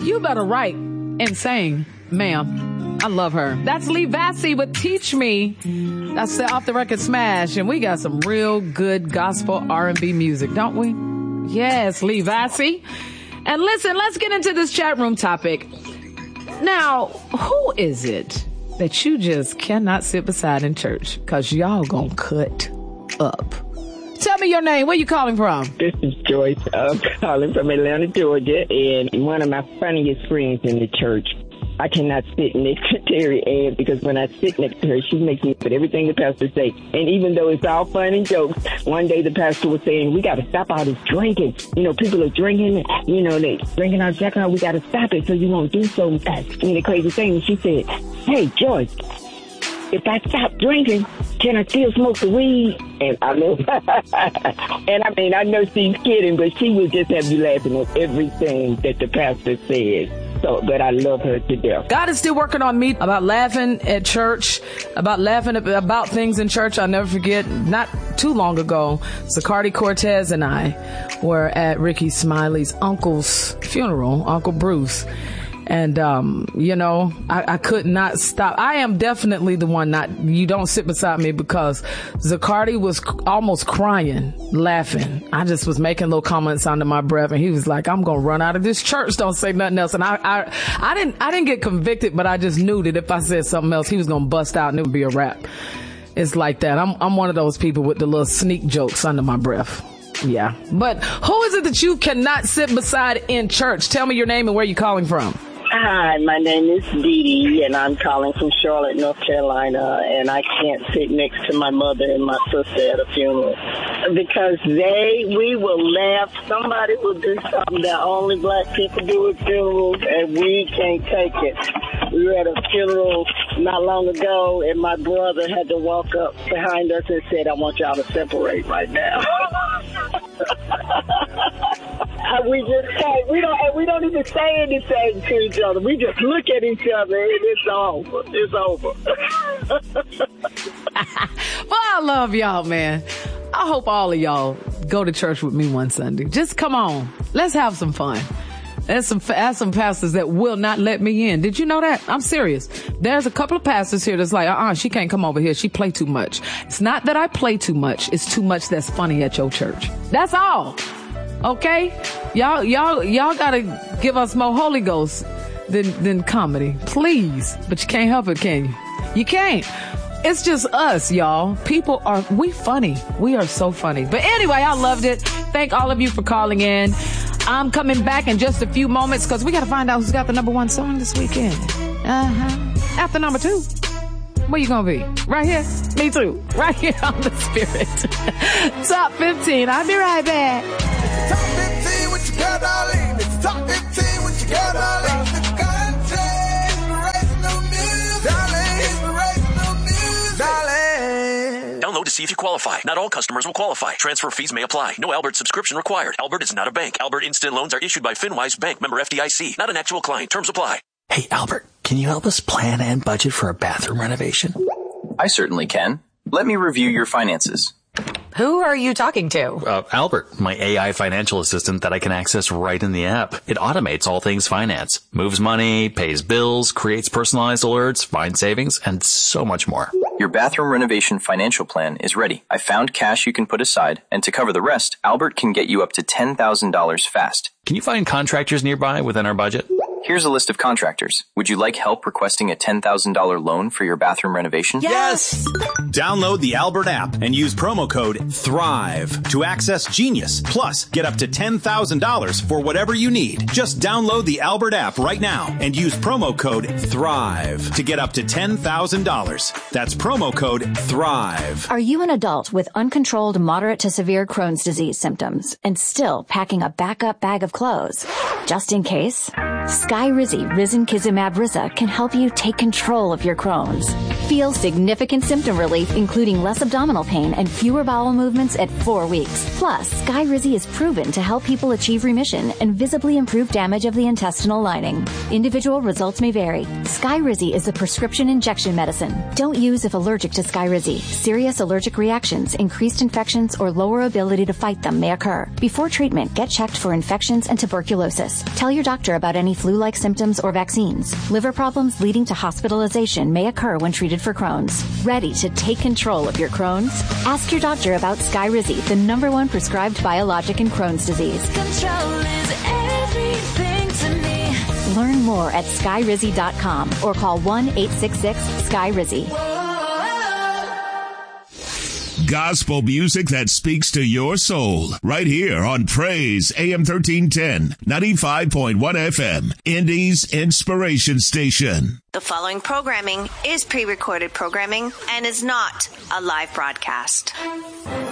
You better write and sing, ma'am. I love her. That's Lee Vassy with Teach Me. That's the Off the Record smash. And we got some real good gospel R&B music, don't we? Yes, Lee Vassy. And listen, let's get into this chat room topic. Now, who is it that you just cannot sit beside in church? Because y'all gonna cut up. Tell me your name. Where you calling from? This is Joyce. I'm calling from Atlanta, Georgia, and one of my funniest friends in the church. I cannot sit next to Terry Ann because when I sit next to her, she makes me put everything the pastor say. And even though it's all fun and jokes, one day the pastor was saying, we got to stop all this drinking. You know, people are drinking, you know, they drinking our jacket. We got to stop it so you won't do so. And the crazy thing is she said, hey, Joyce, if I stop drinking, can I still smoke the weed? And I know, and I mean, I know she's kidding, but she will just have you laughing at everything that the pastor says. So, but I love her to death. God is still working on me about laughing at church, about laughing about things in church. I'll never forget, not too long ago, Zacardi Cortez and I were at Ricky Smiley's uncle's funeral, Uncle Bruce. And, you know, I could not stop. I am definitely the one you don't sit beside me because Zacardi was almost crying, laughing. I just was making little comments under my breath and he was like, I'm going to run out of this church. Don't say nothing else. And I didn't get convicted, but I just knew that if I said something else, he was going to bust out and it would be a wrap. It's like that. I'm one of those people with the little sneak jokes under my breath. Yeah. But who is it that you cannot sit beside in church? Tell me your name and where you're calling from. Hi, my name is Dee Dee, and I'm calling from Charlotte, North Carolina, and I can't sit next to my mother and my sister at a funeral because we will laugh. Somebody will do something that only black people do at funerals, and we can't take it. We were at a funeral not long ago, and my brother had to walk up behind us and said, I want y'all to separate right now. We just can't. We don't even say anything to each other. We just look at each other and it's over. It's over. Well, I love y'all, man. I hope all of y'all go to church with me one Sunday. Just come on. Let's have some fun. There's some pastors that will not let me in. Did you know that? I'm serious. There's a couple of pastors here that's like, she can't come over here. She play too much. It's not that I play too much. It's too much that's funny at your church. That's all. Okay? Y'all gotta give us more Holy Ghost than comedy. Please. But you can't help it, can you? You can't. It's just us, y'all. We funny. We are so funny. But anyway, I loved it. Thank all of you for calling in. I'm coming back in just a few moments because we got to find out who's got the #1 song this weekend. After number 2. Where you gonna be? Right here? Me too. Right here on The Spirit. Top 15. I'll be right back. Top 15, what you got, darling? It's top 15, what you got, darling? The country, inspirational music, darling. Inspirational music, darling. Download to see if you qualify. Not all customers will qualify. Transfer fees may apply. No Albert subscription required. Albert is not a bank. Albert Instant Loans are issued by FinWise Bank, member FDIC. Not an actual client. Terms apply. Hey, Albert, can you help us plan and budget for a bathroom renovation? I certainly can. Let me review your finances. Who are you talking to? Albert, my AI financial assistant that I can access right in the app. It automates all things finance, moves money, pays bills, creates personalized alerts, finds savings, and so much more. Your bathroom renovation financial plan is ready. I found cash you can put aside, and to cover the rest, Albert can get you up to $10,000 fast. Can you find contractors nearby within our budget? Here's a list of contractors. Would you like help requesting a $10,000 loan for your bathroom renovation? Yes! Download the Albert app and use promo code THRIVE to access Genius. Plus, get up to $10,000 for whatever you need. Just download the Albert app right now and use promo code THRIVE to get up to $10,000. That's promo code THRIVE. Are you an adult with uncontrolled moderate to severe Crohn's disease symptoms and still packing a backup bag of clothes? Just in case? Skyrizi Risankizumab Riza can help you take control of your Crohn's. Feel significant symptom relief, including less abdominal pain and fewer bowel movements at 4 weeks. Plus, Skyrizi is proven to help people achieve remission and visibly improve damage of the intestinal lining. Individual results may vary. Skyrizi is a prescription injection medicine. Don't use if allergic to Skyrizi. Serious allergic reactions, increased infections, or lower ability to fight them may occur. Before treatment, get checked for infections and tuberculosis. Tell your doctor about any flu-like symptoms or vaccines. Liver problems leading to hospitalization may occur when treated for Crohn's. Ready to take control of your Crohn's? Ask your doctor about Skyrizi, the #1 prescribed biologic in Crohn's disease. Control is everything to me. Learn more at Skyrizi.com or call 1-866-SKYRIZI. Gospel music that speaks to your soul. Right here on Praise AM 1310, 95.1 FM, Indy's Inspiration Station. The following programming is pre-recorded programming and is not a live broadcast.